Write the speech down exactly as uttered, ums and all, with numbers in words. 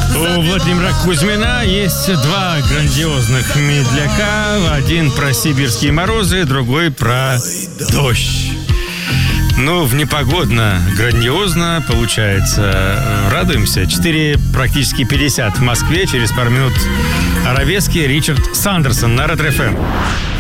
У Владимира Кузьмина есть два грандиозных медляка. Один про сибирские морозы, другой про дождь. Ну, в непогодно грандиозно получается. Радуемся. четыре практически пятьдесят в Москве. Через пару минут арабески. Ричард Сандерсон на Ретро эф эм.